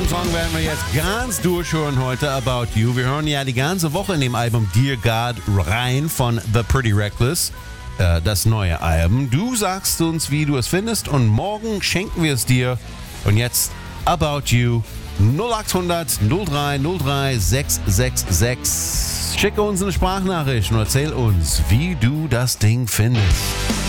Diesen Song werden wir jetzt ganz durchhören heute, About You. Wir hören ja die ganze Woche in dem Album Dear God rein von The Pretty Reckless, das neue Album. Du sagst uns, wie du es findest und morgen schenken wir es dir. Und jetzt About You 0800 03 03 666. Schicke uns eine Sprachnachricht und erzähl uns, wie du das Ding findest.